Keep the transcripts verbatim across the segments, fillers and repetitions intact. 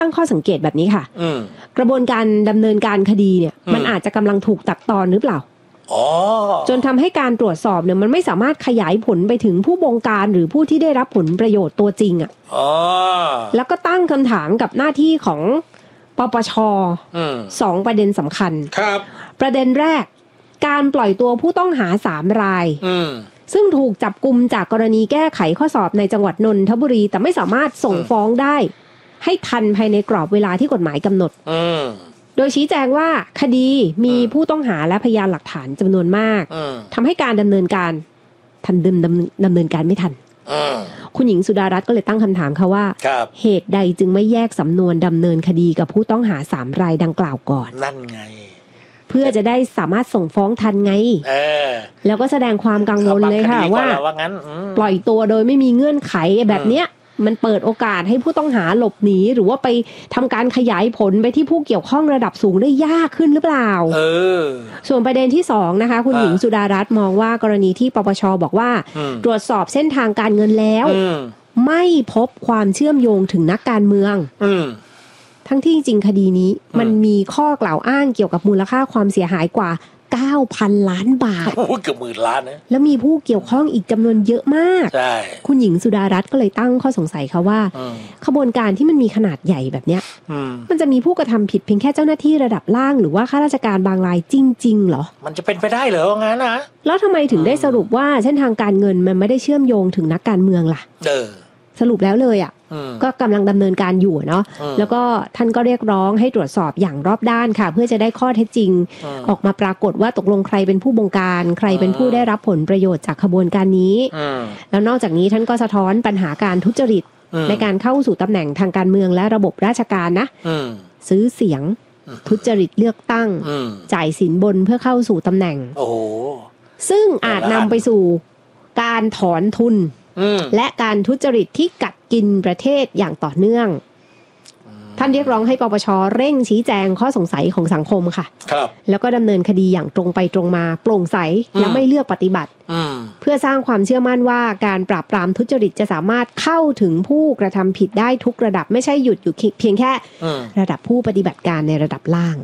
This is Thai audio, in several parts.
ตั้งข้อสังเกตแบบนี้ค่ะกระบวนการดำเนินการคดีเนี่ยมันอาจจะกำลังถูกตัดตอนหรือเปล่าจนทำให้การตรวจสอบเนี่ยมันไม่สามารถขยายผลไปถึงผู้บงการหรือผู้ที่ได้รับผลประโยชน์ตัวจริงอ่ะแล้วก็ตั้งคำถามกับหน้าที่ของปปช.สองประเด็นสำคัญครับประเด็นแรกการปล่อยตัวผู้ต้องหาสามรายซึ่งถูกจับกุมจากกรณีแก้ไขข้อสอบในจังหวัดนนทบุรีแต่ไม่สามารถส่งฟ้องได้ให้ทันภายในกรอบเวลาที่กฎหมายกำหนดโดยชี้แจงว่าคดีมีผู้ต้องหาและพยานหลักฐานจำนวนมากทำให้การดำเนินการทันดำดำเนินการไม่ทันคุณหญิงสุดารัตน์ก็เลยตั้งคำถามค่ะว่าเหตุใดจึงไม่แยกสำนวนดำเนินคดีกับผู้ต้องหาสามรายดังกล่าวก่อนนั่นไงเพื่อจะได้สามารถส่งฟ้องทันไงแล้วก็แสดงความกังวลเลยค่ะว่าปล่อยตัวโดยไม่มีเงื่อนไขแบบเนี้ยมันเปิดโอกาสให้ผู้ต้องหาหลบหนีหรือว่าไปทำการขยายผลไปที่ผู้เกี่ยวข้องระดับสูงได้ยากขึ้นหรือเปล่าเออส่วนประเด็นที่สองนะคะคุณหญิงสุดารัตน์มองว่ากรณีที่ปปช.บอกว่าตรวจสอบเส้นทางการเงินแล้วไม่พบความเชื่อมโยงถึงนักการเมืองทั้งที่จริงคดีนี้มันมีข้อกล่าวอ้างเกี่ยวกับมูลค่าความเสียหายกว่า เก้าพัน ล้านบาทโอ้เกือบหมื่นล้านนะแล้วมีผู้เกี่ยวข้องอีกจำนวนเยอะมากใช่คุณหญิงสุดารัตน์ก็เลยตั้งข้อสงสัยค่ะว่าขบวนการที่มันมีขนาดใหญ่แบบเนี้ยมันจะมีผู้กระทำผิดเพียงแค่เจ้าหน้าที่ระดับล่างหรือว่าข้าราชการบางรายจริงๆเหรอมันจะเป็นไปได้เหรองั้นนะแล้วทำไมถึงได้สรุปว่าเส้นทางการเงินมันไม่ได้เชื่อมโยงถึงนักการเมืองล่ะเออสรุปแล้วเลยอ่ะก็กำลังดำเนินการอยู่เนาะแล้วก็ท่านก็เรียกร้องให้ตรวจสอบอย่างรอบด้านค่ะเพื่อจะได้ข้อเท็จจริงออกมาปรากฏว่าตกลงใครเป็นผู้บงการใครเป็นผู้ได้รับผลประโยชน์จากขบวนการนี้แล้วนอกจากนี้ท่านก็สะท้อนปัญหาการทุจริตในการเข้าสู่ตำแหน่งทางการเมืองและระบบราชการนะซื้อเสียงทุจริตเลือกตั้งจ่ายสินบนเพื่อเข้าสู่ตำแหน่งซึ่งอาจนำไปสู่การถอนทุนและการทุจริตที่กัดกินประเทศอย่างต่อเนื่องท่านเรียกร้องให้ปปช.เร่งชี้แจงข้อสงสัยของสังคมค่ะครับแล้วก็ดำเนินคดีอย่างตรงไปตรงมาโปร่งใสและไม่เลือกปฏิบัติเพื่อสร้างความเชื่อมั่นว่าการปราบปรามทุจริตจะสามารถเข้าถึงผู้กระทำผิดได้ทุกระดับไม่ใช่หยุดอยู่เพียงแค่ระดับผู้ปฏิบัติการในระดับล่าง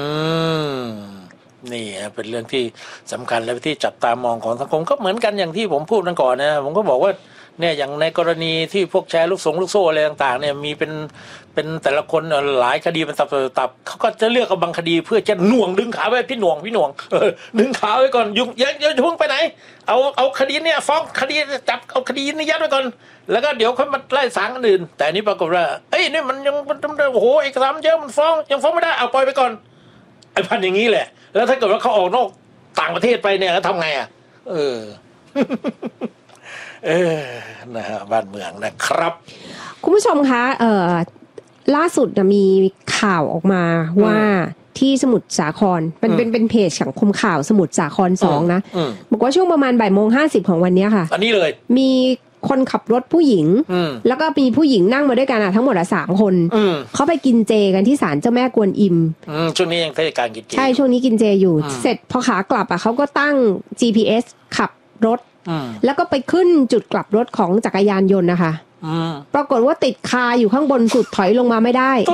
นี่เป็นเรื่องที่สำคัญและที่จับตามองของสังคมก็เหมือนกันอย่างที่ผมพูดตั้งก่อนนะผมก็บอกว่าเนี่ยอย่างในกรณีที่พวกแชร์ลูกสงลูกโซ่อะไรต่างๆเนี่ยมีเป็นเป็นแต่ละคนหลายคดีเป็นตับตับเขาก็จะเลือกกับบางคดีเพื่อจะหน่วงดึงขาไว้พี่หน่วงพี่หน่วงเออดึงขาไว้ก่อนยุ่งอย่าอย่าเพิ่งไปไหนเอาเอาคดีเนี่ยฟ้องคดีจับเอาคดีนี้ยัดไว้ก่อนแล้วก็เดี๋ยวค่อยมาไล่ศาลอันอื่นแต่นี้ปรากฏว่าเอ้ยนี่มันยังโอ้โหเอกสารเยอะมันฟ้องยังฟ้องไม่ได้เอาปล่อยไปก่อนไอ้พันอย่างนี้แหละแล้วถ้าเกิดว่าเขาออกนอกต่างประเทศไปเนี่ยแล้วทำไงอ่ะเออเออนะฮะบ้านเมืองนะครับคุณผู้ชมคะเอ่อล่าสุดมีข่าวออกมาว่าที่สมุทรสาครเป็นเป็นเป็นเพจสังคมข่าวสมุทรสาครสองนะบอกว่าช่วงประมาณบ่ายโมงห้าสิบของวันนี้ค่ะอันนี้เลยมีคนขับรถผู้หญิงแล้วก็มีผู้หญิงนั่งมาด้วยกันอ่ะทั้งหมดอ่ะสามคนเขาไปกินเจกันที่ศาลเจ้าแม่กวนอิมช่วงนี้ยังเทศกาลกินเจใช่ช่วงนี้กินเจอยู่เสร็จพอขากลับอ่ะเขาก็ตั้ง จี พี เอส ขับรถแล้วก็ไปขึ้นจุดกลับรถของจักรยานยนต์นะคะปรากฏว่าติดคาอยู่ข้างบนสุดถอยลงมาไม่ได้โอ้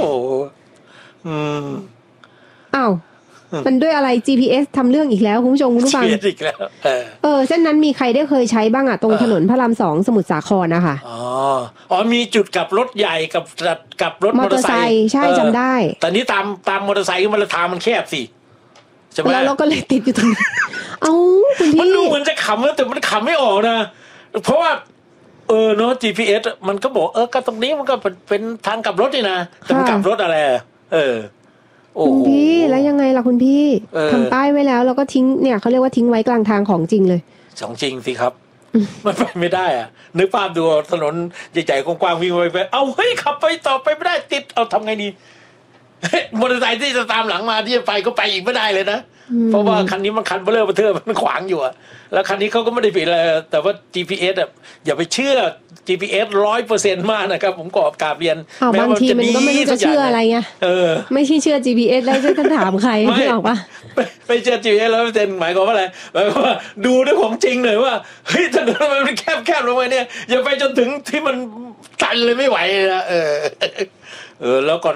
อ้าวมันด้วยอะไร จี พี เอส ทำเรื่องอีกแล้วคุณผู้ชมคุณผู้ฟังอีกแล้วเออเส้นนั้นมีใครได้เคยใช้บ้างอ่ะตรงถนนพระรามสองสมุทรสาครนะคะอ๋ออ๋อมีจุดกลับรถใหญ่กับกับรถมอเตอร์ไซค์ใช่จำได้แต่นี้ตามตามมอเตอร์ไซค์มันทางมันแคบสิแล้วเราก็เลยติดอยู่ตรงนี้เอ้าคุณพี่มันดูเหมือนจะขำแต่มันขำไม่ออกนะเพราะว่าเออเนาะ จี พี เอส มันก็บอกเออก็ตรงนี้มันก็เป็นทางกลับรถนี่นะแต่มันกลับรถอะไรเออคุณพี่แล้วยังไงล่ะคุณพี่ทำป้ายไว้แล้วแล้วก็ทิ้งเนี่ยเขาเรียกว่าทิ้งไว้กลางทางของจริงเลยของจริงสิครับมันไปไม่ได้อ่ะนึกภาพดูถนนใหญ่ๆกว้างๆวิ่งไปเอาเฮ้ยขับไปต่อไปไม่ได้ติดเอาทำไงดีมอเตอร์ไซค์ที่จะตามหลังมาที่จะไปก็ไปอีกไม่ได้เลยนะเพราะว่าคันนี้มันคันเบลอเบลอมันขวางอยู่อะแล้วคันนี้เขาก็ไม่ได้ผิดอะไรแต่ว่า จี พี เอส อ่ะอย่าไปเชื่อ จี พี เอส ร้อยเปอร์เซ็นต์ มากนะครับผมกอบกราบเรียนบางทีมันก็ไม่รู้จะเชื่ออะไรไงเออไม่ใช่เชื่อ จี พี เอส ได้จะถามใครไม่ออกป่ะไม่เชื่อ จี พี เอส ร้อยเปอร์เซ็นต์ หมายความว่าอะไรหมายความว่าดูด้วยของจริงเลยว่าเฮ้ยถนนมันแคบๆลงไปเนี่ยอย่าไปจนถึงที่มันตันเลยไม่ไหวนะเออเออแล้วก่อน